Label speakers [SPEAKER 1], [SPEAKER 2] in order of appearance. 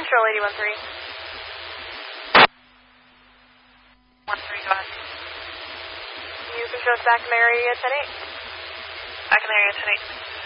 [SPEAKER 1] Control 8013. 13, go ahead. You control back in area 10-8. Back in area 10-8.